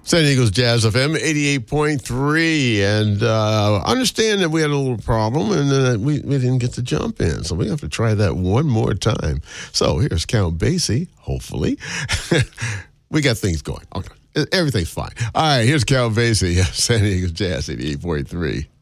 San Diego's Jazz FM 88.3. And understand that we had a little problem and we didn't get to jump in. So we have to try that one more time. So here's Count Basie, hopefully. We got things going. Okay. Everything's fine. All right, here's Count Basie, San Diego's Jazz 88.3.